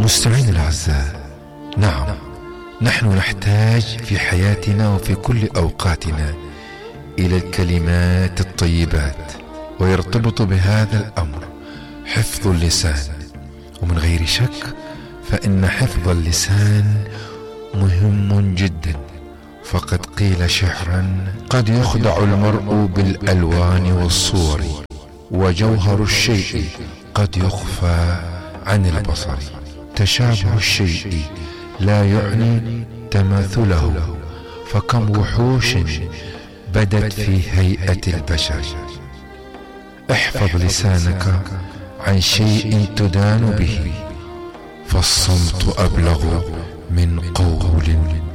مستمعينا الأعزاء، نعم، نحن نحتاج في حياتنا وفي كل أوقاتنا إلى الكلمات الطيبات، ويرتبط بهذا الأمر حفظ اللسان. ومن غير شك فإن حفظ اللسان مهم جدا، فقد قيل شعرا: قد يخدع المرء بالألوان والصور، وجوهر الشيء قد يخفى عن البصر. تشابه الشيء لا يعني تماثله، فكم وحوش بدت في هيئة البشر. احفظ لسانك عن شيء تدان به، فالصمت أبلغ من قول